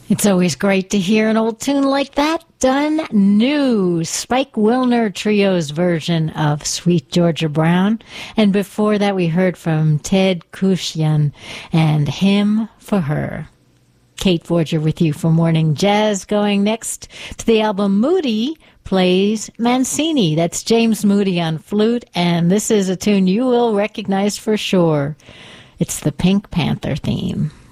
It's always great to hear an old tune like that done new. Spike Wilner Trio's version of Sweet Georgia Brown. And before that, we heard from Ted Kushian and Hymn for Her. Kate Forger with you for Morning Jazz. Going next to the album Moody Plays Mancini. That's James Moody on flute, and this is a tune you will recognize for sure. It's the Pink Panther theme.